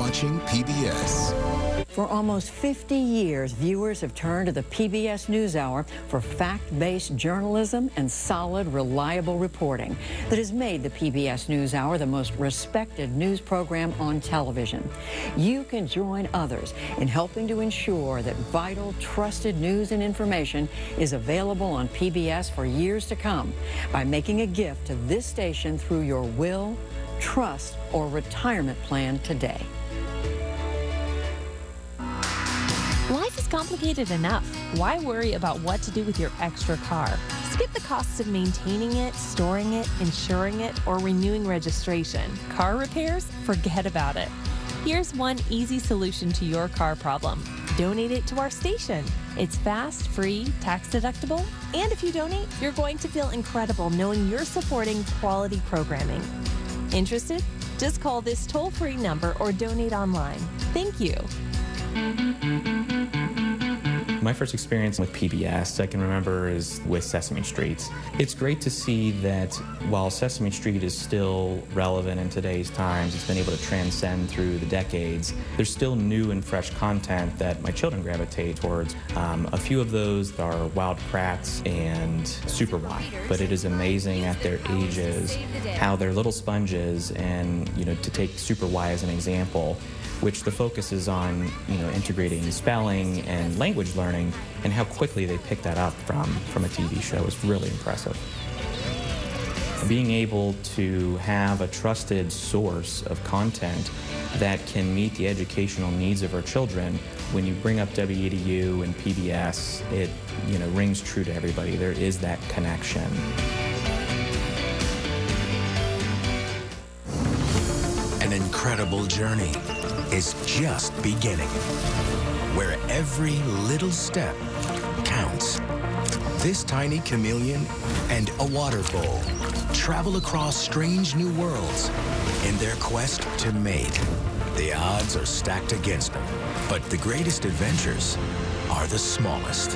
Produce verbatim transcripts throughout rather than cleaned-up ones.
watching P B S. For almost fifty years, viewers have turned to the P B S NewsHour for fact-based journalism and solid, reliable reporting that has made the P B S NewsHour the most respected news program on television. You can join others in helping to ensure that vital, trusted news and information is available on P B S for years to come by making a gift to this station through your will, trust, or retirement plan today. Life is complicated enough. Why worry about what to do with your extra car? Skip the costs of maintaining it, storing it, insuring it, or renewing registration. Car repairs? Forget about it. Here's one easy solution to your car problem. Donate it to our station. It's fast, free, tax deductible, and if you donate, you're going to feel incredible knowing you're supporting quality programming. Interested? Just call this toll-free number or donate online. Thank you. My first experience with P B S, I can remember, is with Sesame Street. It's great to see that while Sesame Street is still relevant in today's times, it's been able to transcend through the decades. There's still new and fresh content that my children gravitate towards. Um, a few of those are Wild Kratts and Super Y, but it is amazing at their ages how they're little sponges, and you know, to take Super Y as an example, which the focus is on, you know, integrating spelling and language learning, and how quickly they pick that up from, from a T V show is really impressive. Being able to have a trusted source of content that can meet the educational needs of our children, when you bring up W E D U and P B S, it, you know, rings true to everybody. There is that connection. An incredible journey is just beginning, where every little step counts. This tiny chameleon and a waterfowl travel across strange new worlds in their quest to mate. The odds are stacked against them, but the greatest adventures are the smallest.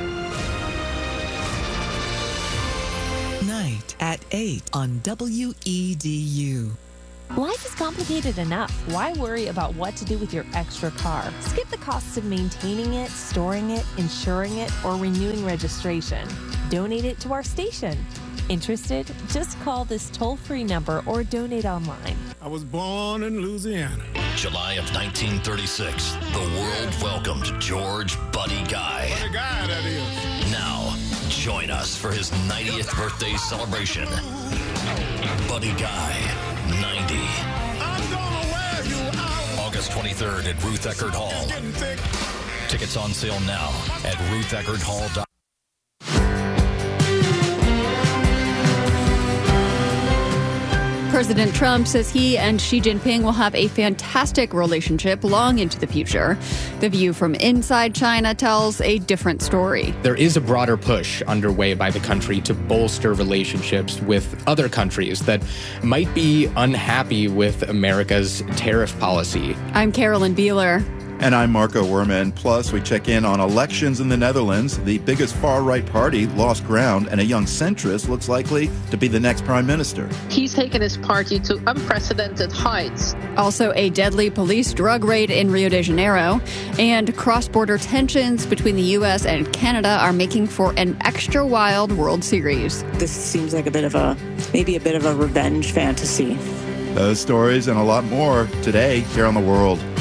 Night at eight on W E D U. Life is complicated enough. Why worry about what to do with your extra car? Skip the costs of maintaining it, storing it, insuring it, or renewing registration. Donate it to our station. Interested? Just call this toll-free number or donate online. I was born in Louisiana. July of nineteen thirty-six, the world welcomed George Buddy Guy. Buddy Guy, that is. Now, join us for his ninetieth birthday celebration. Buddy Guy, ninety. I'm gonna wear you out. August twenty-third at Ruth Eckerd Hall. Tickets on sale now at ruth eckerd hall dot com. President Trump says he and Xi Jinping will have a fantastic relationship long into the future. The View from inside China tells a different story. There is a broader push underway by the country to bolster relationships with other countries that might be unhappy with America's tariff policy. I'm Carolyn Beeler. And I'm Marco Werman. Plus, we check in on elections in the Netherlands. The biggest far-right party lost ground, and a young centrist looks likely to be the next prime minister. He's taken his party to unprecedented heights. Also, a deadly police drug raid in Rio de Janeiro, and cross-border tensions between the U S and Canada are making for an extra wild World Series. This seems like a bit of a, maybe a bit of a revenge fantasy. Those stories and a lot more today here on The World.